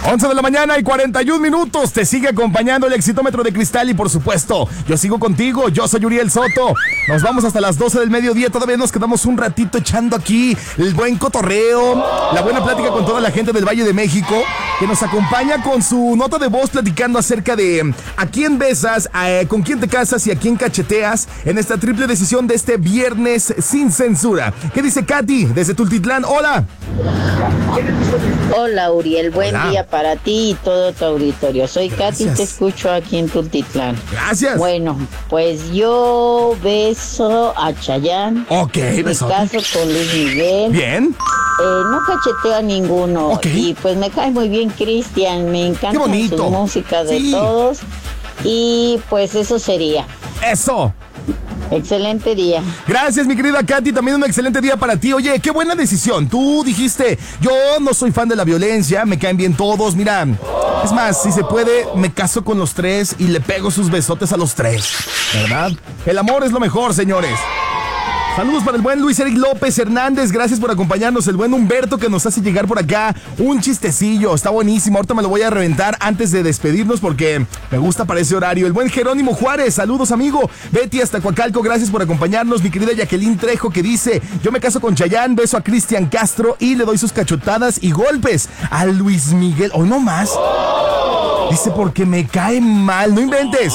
11 de la mañana y 41 minutos. Te sigue acompañando el Exitómetro de Cristal y, por supuesto, yo sigo contigo. Yo soy Uriel Soto. Nos vamos hasta las 12 del mediodía. Todavía nos quedamos un ratito echando aquí el buen cotorreo, la buena plática con toda la gente del Valle de México, que nos acompaña con su nota de voz platicando acerca de a quién besas, con quién te casas y a quién cacheteas en esta triple decisión de este viernes sin censura. ¿Qué dice Katy desde Tultitlán? Hola. Hola, Uriel, buen día para ti y todo tu auditorio. Soy Katy, te escucho aquí en Tultitlán. Gracias. Bueno, pues yo beso a Chayanne. Ok, beso. Me caso con Luis Miguel. Bien. No cacheteo a ninguno. Okay. Y pues me cae muy bien Cristian, me encanta su música de todos. Y pues eso sería. Eso. Excelente día. Gracias, mi querida Katy, también un excelente día para ti. Oye, qué buena decisión. Tú dijiste, yo no soy fan de la violencia, me caen bien todos. Mira, es más, si se puede, me caso con los tres y le pego sus besotes a los tres, ¿verdad? El amor es lo mejor, señores. Saludos para el buen Luis Eric López Hernández, gracias por acompañarnos. El buen Humberto que nos hace llegar por acá un chistecillo, está buenísimo. Ahorita me lo voy a reventar antes de despedirnos porque me gusta para ese horario. El buen Jerónimo Juárez, saludos amigo. Betty hasta Coacalco, gracias por acompañarnos. Mi querida Jacqueline Trejo que dice, yo me caso con Chayanne, beso a Cristian Castro y le doy sus cachotadas y golpes a Luis Miguel. ¿O no más? Dice, porque me cae mal, no inventes.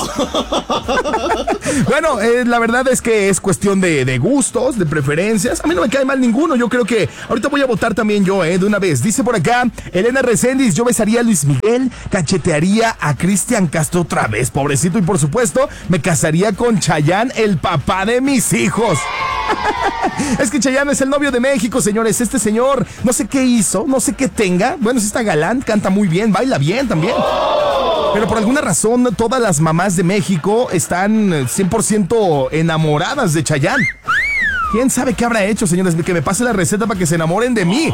Bueno, la verdad es que es cuestión de gustos, de preferencias. A mí no me cae mal ninguno, yo creo que ahorita voy a votar también yo, de una vez. Dice por acá, Elena Reséndiz, yo besaría a Luis Miguel, cachetearía a Cristian Castro otra vez, pobrecito. Y por supuesto, me casaría con Chayanne, el papá de mis hijos. Es que Chayanne es el novio de México, señores. Este señor, no sé qué hizo, no sé qué tenga. Bueno, sí está galán, canta muy bien, baila bien también. Pero por alguna razón, todas las mamás de México están 100% enamoradas de Chayanne. ¿Quién sabe qué habrá hecho, señores? Que me pase la receta para que se enamoren de mí.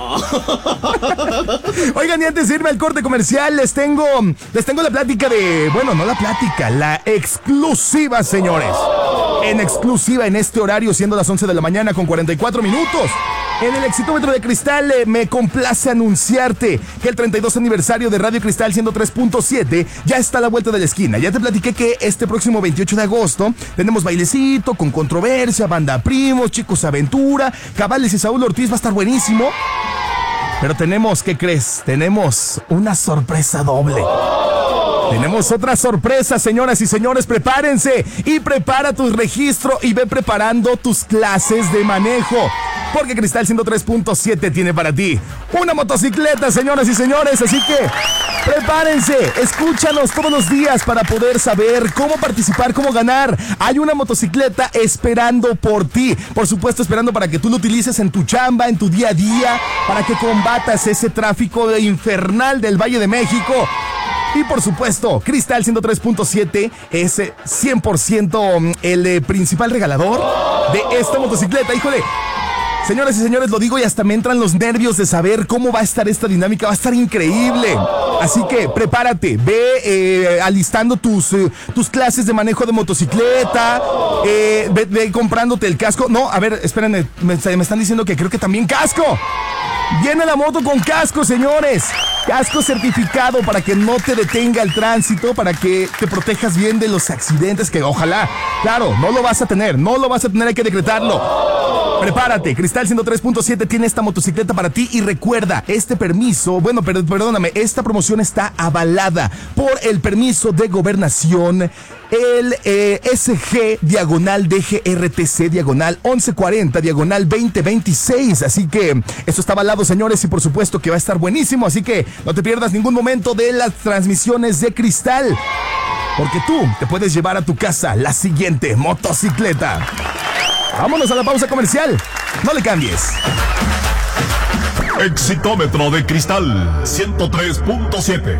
Oigan, y antes de irme al corte comercial, les tengo la plática de... Bueno, no la plática, la exclusiva, señores. En exclusiva en este horario, siendo las 11 de la mañana con 44 minutos. En el Exitómetro de Cristal me complace anunciarte que el 32 aniversario de Radio Cristal 103.7 ya está a la vuelta de la esquina. Ya te platiqué que este próximo 28 de agosto tenemos bailecito con controversia, banda primos, chicos aventura, Cabales y Saúl Ortiz, va a estar buenísimo. Pero tenemos, ¿qué crees? Tenemos una sorpresa doble. Tenemos otra sorpresa, señoras y señores, prepárense y prepara tu registro y ve preparando tus clases de manejo. Porque Cristal 103.7 tiene para ti una motocicleta, señoras y señores, así que prepárense, escúchanos todos los días para poder saber cómo participar, cómo ganar. Hay una motocicleta esperando por ti, por supuesto esperando para que tú lo utilices en tu chamba, en tu día a día, para que combatas ese tráfico infernal del Valle de México. Y por supuesto, Cristal 103.7 es 100% el principal regalador de esta motocicleta. Híjole, señoras y señores, lo digo y hasta me entran los nervios de saber cómo va a estar esta dinámica. Va a estar increíble. Así que prepárate, ve alistando tus clases de manejo de motocicleta, ve comprándote el casco. No, a ver, espérenme, me están diciendo que creo que también casco. Viene la moto con casco, señores. Casco certificado para que no te detenga el tránsito, para que te protejas bien de los accidentes que ojalá, claro, no lo vas a tener, hay que decretarlo. Prepárate, Cristal 103.7 tiene esta motocicleta para ti y recuerda, este permiso, perdóname, esta promoción está avalada por el permiso de gobernación, el SG-DGRTC-1140-2026, así que esto está avalado, señores, y por supuesto que va a estar buenísimo, así que no te pierdas ningún momento de las transmisiones de Cristal, porque tú te puedes llevar a tu casa la siguiente motocicleta. Vámonos a la pausa comercial. No le cambies. Exitómetro de Cristal 103.7.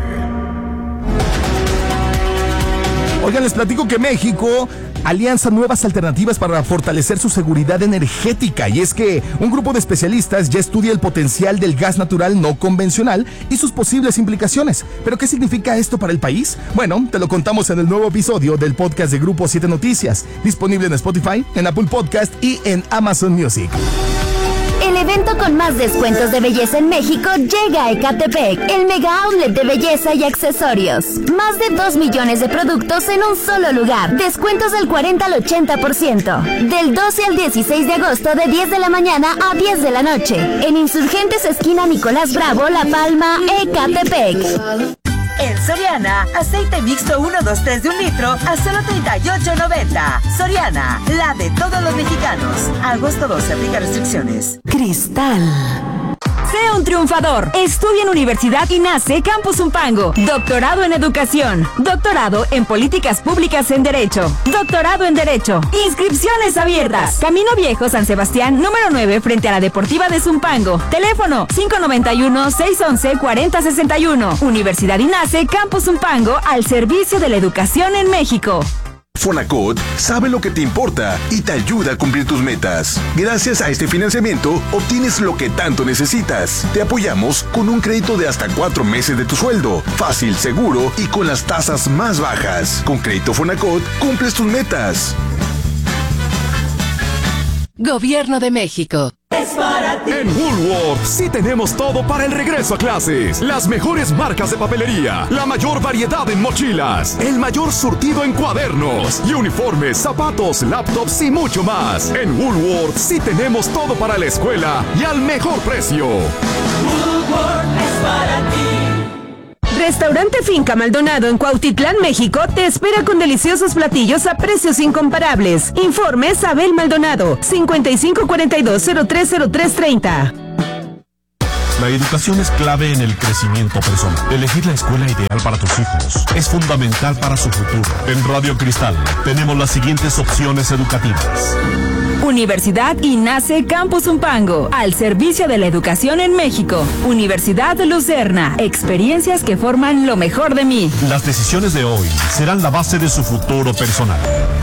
Oigan, les platico que México alianza nuevas alternativas para fortalecer su seguridad energética. Y es que un grupo de especialistas ya estudia el potencial del gas natural no convencional y sus posibles implicaciones. ¿Pero qué significa esto para el país? Bueno, te lo contamos en el nuevo episodio del podcast de Grupo 7 Noticias, disponible en Spotify, en Apple Podcast y en Amazon Music. El evento con más descuentos de belleza en México llega a Ecatepec, el mega outlet de belleza y accesorios. Más de 2 millones de productos en un solo lugar. Descuentos del 40 al 80%. Del 12 al 16 de agosto de 10 de la mañana a 10 de la noche. En Insurgentes esquina Nicolás Bravo, La Palma, Ecatepec. En Soriana, aceite mixto 123 de 1 litro a solo $38.90. Soriana, la de todos los mexicanos. Agosto 12, aplica restricciones. Cristal. Sea un triunfador. Estudia en Universidad INACE Campus Zumpango. Doctorado en Educación. Doctorado en Políticas Públicas en Derecho. Doctorado en Derecho. Inscripciones abiertas. Camino Viejo, San Sebastián, número 9, frente a la Deportiva de Zumpango. Teléfono 591-611-4061. Universidad INACE Campus Zumpango, al servicio de la educación en México. Fonacot sabe lo que te importa y te ayuda a cumplir tus metas. Gracias a este financiamiento, obtienes lo que tanto necesitas. Te apoyamos con un crédito de hasta 4 meses de tu sueldo. Fácil, seguro y con las tasas más bajas. Con Crédito Fonacot, cumples tus metas. Gobierno de México. Es para ti. En Woolworth sí tenemos todo para el regreso a clases. Las mejores marcas de papelería, la mayor variedad en mochilas, el mayor surtido en cuadernos y uniformes, zapatos, laptops y mucho más. En Woolworth sí tenemos todo para la escuela y al mejor precio. Woolworth es para ti. Restaurante Finca Maldonado en Cuautitlán, México, te espera con deliciosos platillos a precios incomparables. Informes Abel Maldonado, 5542-030330. La educación es clave en el crecimiento personal. Elegir la escuela ideal para tus hijos es fundamental para su futuro. En Radio Cristal tenemos las siguientes opciones educativas. Universidad INACE Campus Zumpango, al servicio de la educación en México. Universidad Lucerna, experiencias que forman lo mejor de mí. Las decisiones de hoy serán la base de su futuro personal.